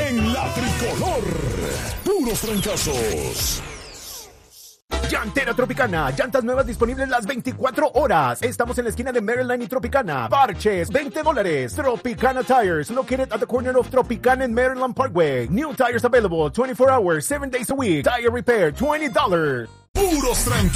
en la tricolor. Puros trancazos. Llantera Tropicana, llantas nuevas disponibles las 24 horas. Estamos en la esquina de Maryland y Tropicana. Parches, $20. Tropicana Tires, located at the corner of Tropicana and Maryland Parkway. New tires available 24 hours, 7 days a week. Tire repair, $20. Puros trancazos.